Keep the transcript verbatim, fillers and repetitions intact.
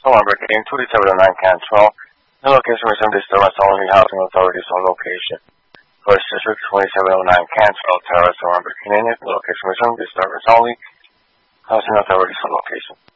one Brigade, twenty-seven oh nine Cantrell. The location resume disturbance only. Housing authorities on location. First District, twenty-seven oh nine Cantrell Terrace, one Brigade. The location resume disturbance only. Housing authorities on location.